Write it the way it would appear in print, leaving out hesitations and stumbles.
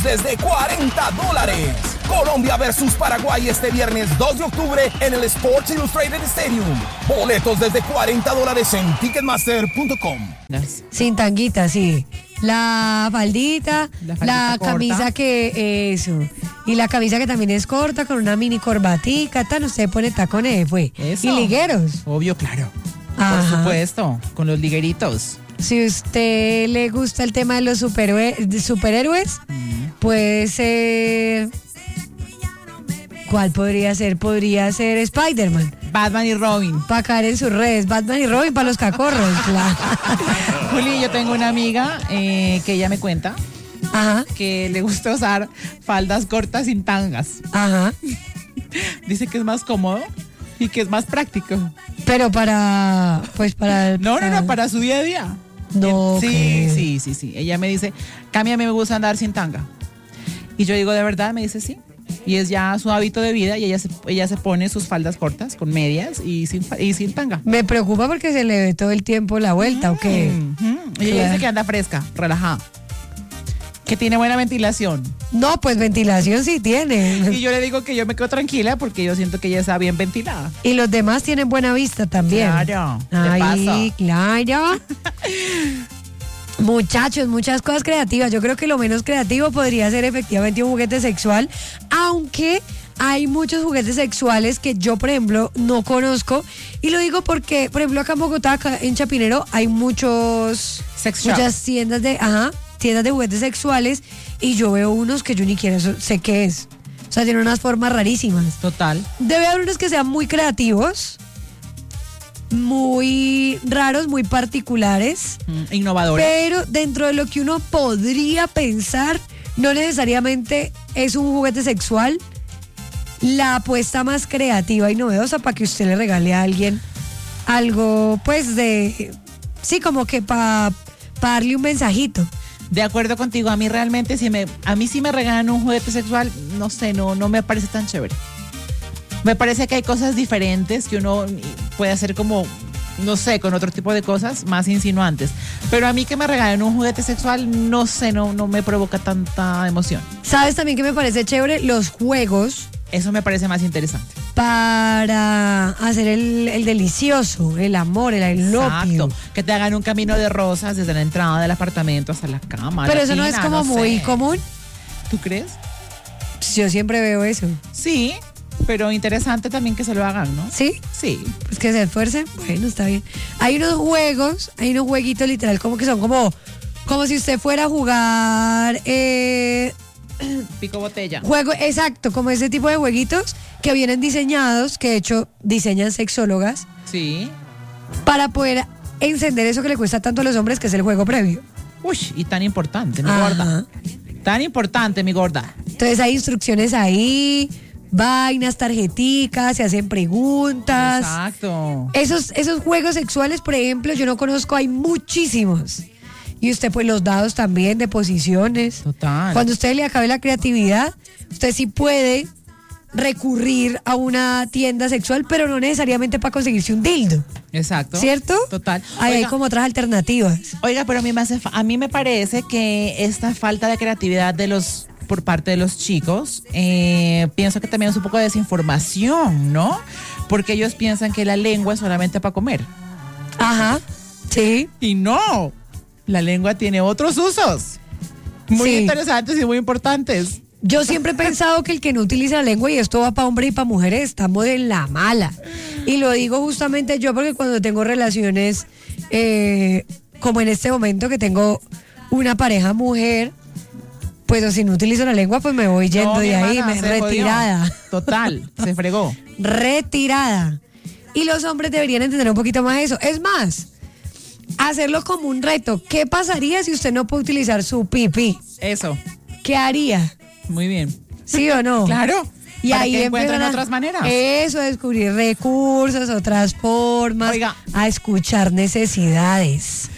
desde $40. Colombia versus Paraguay este viernes 2 de octubre en el Sports Illustrated Stadium. Boletos desde $40 en Ticketmaster.com. Sin tanguita, sí. La faldita, la camisa corta. Eso. Y la camisa que también es corta, con una mini corbatica, tal. Usted pone tacones, fue. Eso. Y ligueros. Obvio, claro. Ajá. Por supuesto, con los ligueritos. Si usted le gusta el tema de los superhéroes, puede ser... ¿Cuál podría ser? Podría ser Spider-Man. Batman y Robin. Para caer en sus redes. Batman y Robin para los cacorros. Claro. Juli, yo tengo una amiga que ella me cuenta que le gusta usar faldas cortas sin tangas. Ajá. Dice que es más cómodo y que es más práctico. Pero para para su día a día. No. Sí. Ella me dice, Cami, a mí me gusta andar sin tanga. Y yo digo, ¿de verdad? Me dice, sí. Y es ya su hábito de vida y ella se pone sus faldas cortas con medias y sin tanga. Me preocupa porque se le ve todo el tiempo la vuelta, ¿o qué? Y ella dice que anda fresca, relajada, que tiene buena ventilación. No, pues ventilación sí tiene. Y yo le digo que yo me quedo tranquila porque yo siento que ella está bien ventilada. Y los demás tienen buena vista también. Claro. Ay, claro. Muchachos, muchas cosas creativas. Yo creo que lo menos creativo podría ser efectivamente un juguete sexual, aunque hay muchos juguetes sexuales que yo, por ejemplo, no conozco. Y lo digo porque, por ejemplo, acá en Bogotá, acá en Chapinero, hay muchas tiendas de juguetes sexuales y yo veo unos que yo ni siquiera sé qué es. O sea, tienen unas formas rarísimas. Total. Debe haber unos que sean muy creativos, muy raros, muy particulares, innovadores. Pero dentro de lo que uno podría pensar, no necesariamente es un juguete sexual. La apuesta más creativa y novedosa para que usted le regale a alguien algo, pues como que para darle un mensajito. De acuerdo contigo, a mí realmente a mí sí me regalan un juguete sexual, no sé, no me parece tan chévere. Me parece que hay cosas diferentes que uno puede hacer como, no sé, con otro tipo de cosas más insinuantes. Pero a mí que me regalen un juguete sexual, no sé, no me provoca tanta emoción. ¿Sabes también que me parece chévere? Los juegos. Eso me parece más interesante. Para hacer el delicioso, el amor, el elopio. Exacto. Que te hagan un camino de rosas desde la entrada del apartamento hasta la cama. Pero eso no es como muy común. ¿Tú crees? Yo siempre veo eso. Sí. Pero interesante también que se lo hagan, ¿no? ¿Sí? Sí. Pues que se esfuercen. Bueno, está bien. Hay unos jueguitos literal, como que son como si usted fuera a jugar pico botella. Exacto, como ese tipo de jueguitos que vienen diseñados, que de hecho diseñan sexólogas. Sí. Para poder encender eso que le cuesta tanto a los hombres, que es el juego previo. Uy, y tan importante, mi gorda. Tan importante, mi gorda. Entonces hay instrucciones ahí, vainas, tarjeticas, se hacen preguntas. Exacto. Esos juegos sexuales, por ejemplo, yo no conozco, hay muchísimos. Y usted, pues, los dados también de posiciones. Total. Cuando a usted le acabe la creatividad, usted sí puede recurrir a una tienda sexual, pero no necesariamente para conseguirse un dildo. Exacto. ¿Cierto? Total. Hay como otras alternativas. Oiga, pero a mí me parece que esta falta de creatividad por parte de los chicos, pienso que también es un poco de desinformación, ¿no? Porque ellos piensan que la lengua es solamente para comer. Ajá, sí. Y no, la lengua tiene otros usos muy interesantes y muy importantes. Yo siempre he pensado que el que no utiliza la lengua, y esto va para hombres y para mujeres, estamos de la mala. Y lo digo justamente yo porque cuando tengo relaciones, como en este momento que tengo una pareja mujer, pues si no utilizo la lengua, pues me voy yendo de ahí, retirada. Jodió. Total, se fregó. Retirada. Y los hombres deberían entender un poquito más eso. Es más, hacerlo como un reto. ¿Qué pasaría si usted no puede utilizar su pipí? Eso. ¿Qué haría? Muy bien. ¿Sí o no? Claro. Y para ahí que encuentran otras maneras. Eso, descubrir recursos, otras formas. Oiga, a escuchar necesidades.